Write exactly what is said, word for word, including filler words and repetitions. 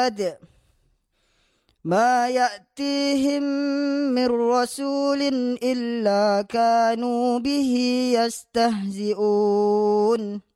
العباد ما يأتيهم من رسول إلا كانوا به يستهزئون